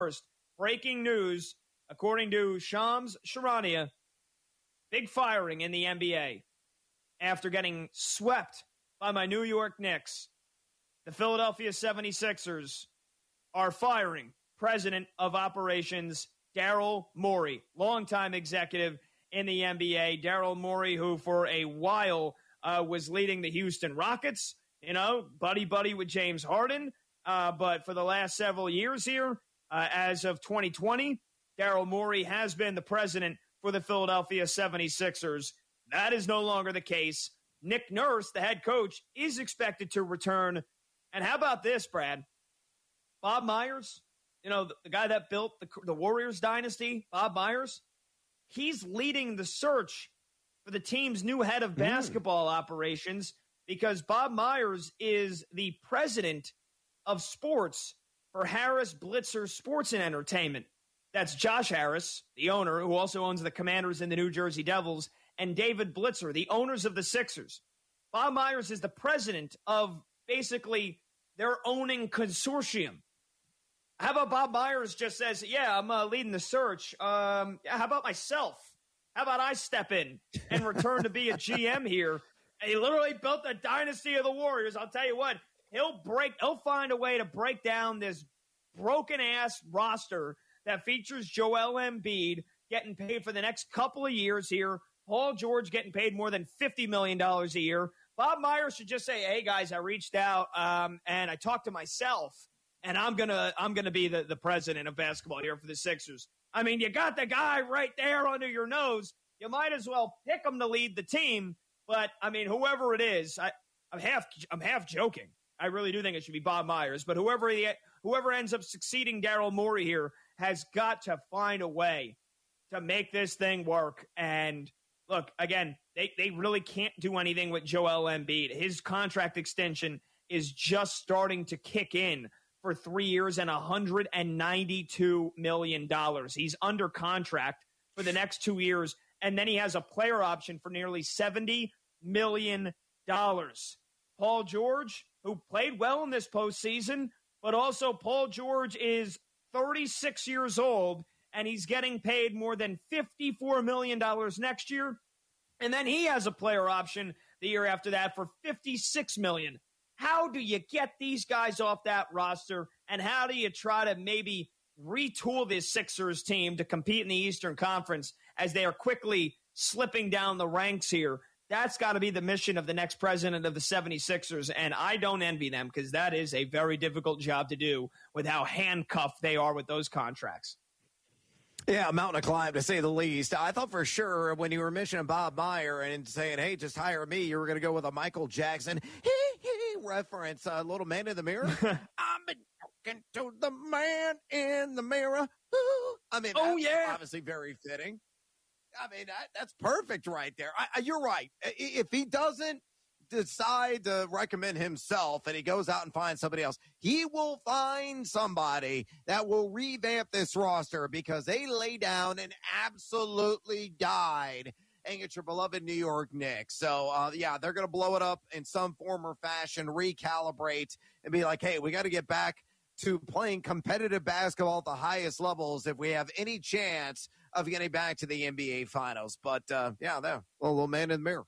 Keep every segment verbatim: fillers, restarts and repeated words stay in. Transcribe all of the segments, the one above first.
First, breaking news, according to Shams Charania, big firing in the N B A after getting swept by my New York Knicks. The Philadelphia seventy-sixers are firing President of Operations Daryl Morey, longtime executive in the N B A. Daryl Morey, who for a while uh, was leading the Houston Rockets, you know, buddy-buddy with James Harden. Uh, but for the last several years here, uh, as of twenty twenty, Daryl Morey has been the president for the Philadelphia seventy-sixers. That is no longer the case. Nick Nurse, the head coach, is expected to return. And how about this, Brad? Bob Myers, you know, the, the guy that built the, the Warriors dynasty, Bob Myers, he's leading the search for the team's new head of basketball mm. operations because Bob Myers is the president of sports for Harris Blitzer Sports and Entertainment. That's Josh Harris, the owner, who also owns the Commanders and the New Jersey Devils, and David Blitzer, the owners of the Sixers. Bob Myers is the president of basically their owning consortium. How about Bob Myers just says, yeah, I'm uh, leading the search. Um, how about myself? How about I step in and return to be a G M here? And he literally built the dynasty of the Warriors. I'll tell you what, he'll break. He'll find a way to break down this broken-ass roster that features Joel Embiid getting paid for the next couple of years here. Paul George getting paid more than fifty million dollars a year. Bob Myers should just say, hey, guys, I reached out um, and I talked to myself, and I'm going to I'm gonna be the, the president of basketball here for the Sixers. I mean, you got the guy right there under your nose. You might as well pick him to lead the team. But, I mean, whoever it is, I, I'm half I'm half joking. I really do think it should be Bob Myers. But whoever he, whoever ends up succeeding Daryl Morey here has got to find a way to make this thing work. And, look, again, they, they really can't do anything with Joel Embiid. His contract extension is just starting to kick in for three years and one hundred ninety-two million dollars. He's under contract for the next two years, and then he has a player option for nearly seventy million dollars. Paul George, who played well in this postseason, but also Paul George is thirty-six years old, and he's getting paid more than fifty-four million dollars next year. And then he has a player option the year after that for fifty-six million dollars. How do you get these guys off that roster, and how do you try to maybe retool this Sixers team to compete in the Eastern Conference as they are quickly slipping down the ranks here? That's got to be the mission of the next president of the seventy-sixers, and I don't envy them because that is a very difficult job to do with how handcuffed they are with those contracts. Yeah, a mountain to climb, to say the least. I thought for sure when you were mentioning Bob Meyer and saying, hey, just hire me, you were going to go with a Michael Jackson reference, a uh, little man in the mirror. I'm talking to the man in the mirror. Ooh. I mean, oh, yeah. Obviously very fitting. I mean, that, that's perfect right there. I, I, you're right. If he doesn't decide to recommend himself and he goes out and finds somebody else, he will find somebody that will revamp this roster because they lay down and absolutely died and get your beloved New York Knicks. So, uh, yeah, they're going to blow it up in some form or fashion, recalibrate, and be like, hey, we got to get back to playing competitive basketball at the highest levels if we have any chance of getting back to the N B A Finals. But, uh, yeah, there, a little man in the mirror.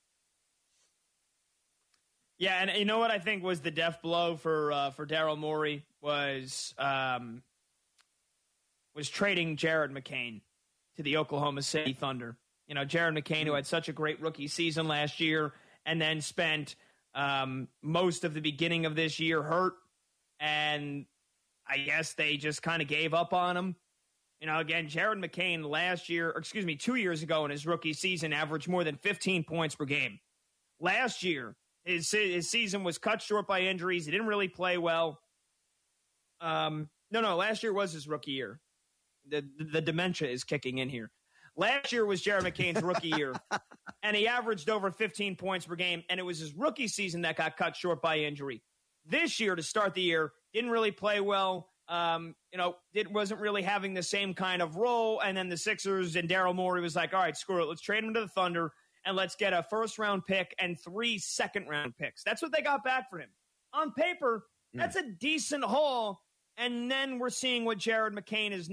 Yeah, and you know what I think was the death blow for uh, for Daryl Morey was um, was trading Jared McCain to the Oklahoma City Thunder. You know, Jared McCain, who had such a great rookie season last year and then spent um, most of the beginning of this year hurt, and I guess they just kind of gave up on him. You know, again, Jared McCain last year, or excuse me, two years ago in his rookie season averaged more than fifteen points per game. Last year, his, his season was cut short by injuries. He didn't really play well. Um, no, no, last year was his rookie year. The, the, the dementia is kicking in here. Last year was Jared McCain's rookie year, and he averaged over fifteen points per game, and it was his rookie season that got cut short by injury. This year, to start the year, didn't really play well. Um, you know, it wasn't really having the same kind of role, and then the Sixers and Daryl Morey was like, all right, screw it. Let's trade him to the Thunder, and let's get a first-round pick and three second-round picks. That's what they got back for him. On paper, that's a decent haul, And then we're seeing what Jared McCain is